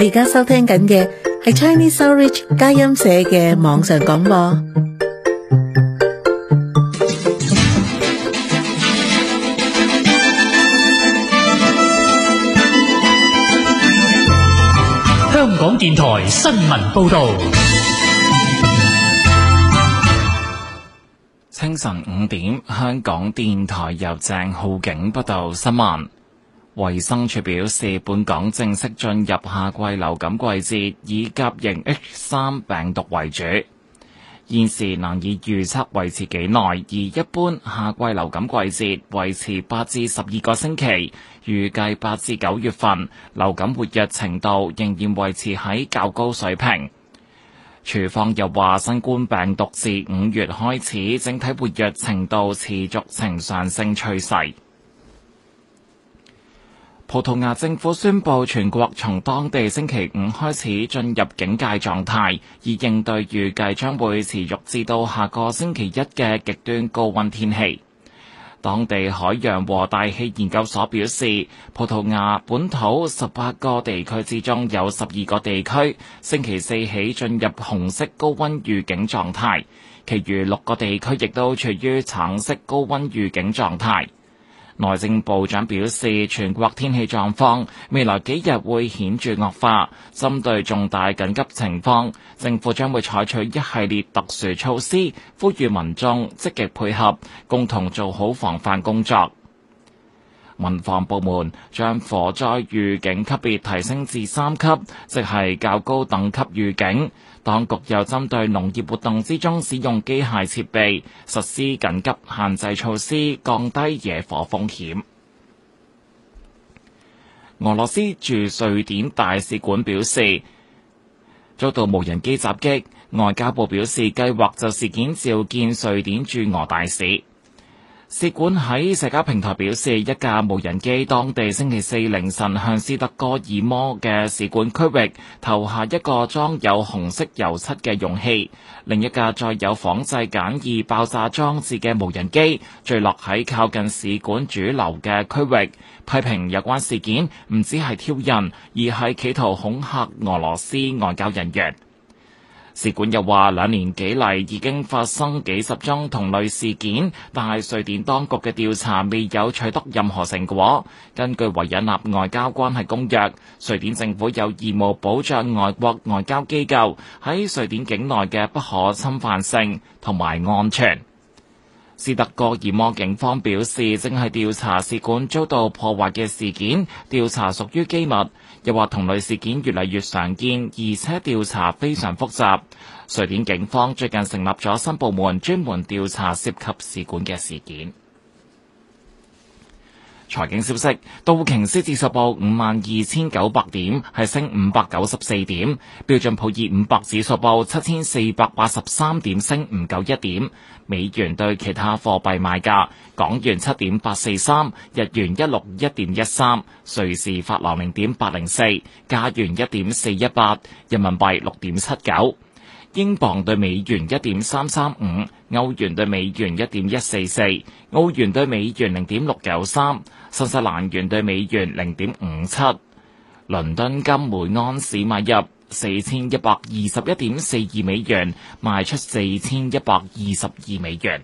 你而家收聽緊嘅係 Chinese Outreach 佳音社嘅網上廣播。 香港電台新聞報道。 清晨5點，香港電台由鄭浩景報道新聞。衛生署表示，本港正式進入夏季流感季節，以甲型 H3 病毒為主。現時難以預測維持幾耐，而一般夏季流感季節維持8至12個星期，預計8至9月份流感活躍程度仍然維持喺較高水平。署方又話，新冠病毒自5月開始，整體活躍程度持續呈上升趨勢。葡萄牙政府宣布，全國從當地星期5開始進入警戒狀態，以應對預計將會持續至到下個星期一嘅極端高溫天氣。當地海洋和大氣研究所表示，葡萄牙本土18個地區之中有12個地區星期四起進入紅色高溫預警狀態，其餘6個地區亦都處於橙色高溫預警狀態。內政部長表示，全國天氣狀況未來幾日會顯著惡化，針對重大緊急情況，政府將會採取一系列特殊措施，呼籲民眾積極配合，共同做好防範工作。民防部門將火災預警級別提升至3級，即係較高等級預警。當局又針對農業活動之中使用機械設備，實施緊急限制措施，降低野火風險。俄羅斯駐瑞典大使館表示，遭到無人機襲擊，外交部表示計劃就事件召見瑞典駐俄大使。使館喺社交平台表示，一架無人機當地星期四凌晨向斯德哥爾摩嘅使館區域投下一個裝有紅色油漆嘅容器，另一架載有仿製簡易爆炸裝置嘅無人機墜落喺靠近使館主樓嘅區域，批評有關事件唔只係挑釁，而係企圖恐嚇俄羅斯外交人員。使館又話，2年幾嚟已經發生幾十宗同類事件，但係瑞典當局嘅調查未有取得任何成果。根據維也納外交關係公約，瑞典政府有義務保障外國外交機構喺瑞典境內嘅不可侵犯性同埋安全。斯德哥爾摩警方表示，正係調查使館遭到破壞嘅事件，調查屬於機密。又話同類事件越嚟越常見，而且調查非常複雜。瑞典警方最近成立咗新部門，專門調查涉及使館嘅事件。財經消息，道瓊斯指數報52,900點，係升594點；標準普爾500指數報7,483點，升唔夠1點。美元對其他貨幣賣價：港元7.843，日元161.13，瑞士法郎0.804，加元1.418，人民幣6.79。英鎊對美元1.335，歐元對美元1.144，澳元對美元0.693，新西蘭元對美元0.57。倫敦金每盎司買入4121.42美元，賣出4122美元。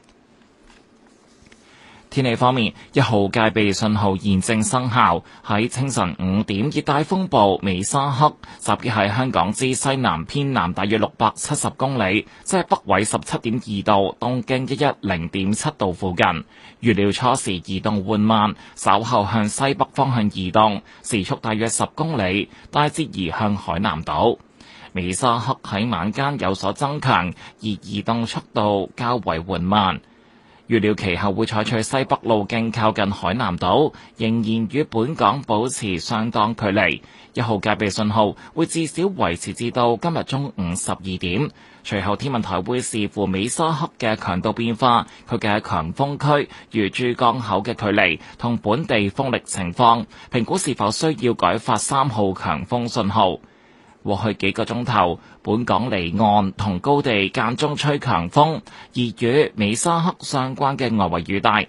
天氣方面，1號戒備信號現正生效。喺清晨5點，熱帶風暴美沙克集結喺香港之西南偏南大約670公里，即係北緯17.2度、東經110.7度附近。預料初時移動緩慢，稍後向西北方向移動，時速大約10公里，大致移向海南島。美沙克喺晚間有所增強，而移動速度較為緩慢。預料其後會採取西北路徑靠近海南島，仍然與本港保持相當距離。1號戒備信號會至少維持至到今日中午12點。隨後天文台會視乎美沙克嘅強度變化、佢嘅強風區與珠江口嘅距離同本地風力情況，評估是否需要改發3號強風信號。過去幾個鐘頭，本港離岸同高地間中吹強風，而與美沙克相關嘅外圍雨帶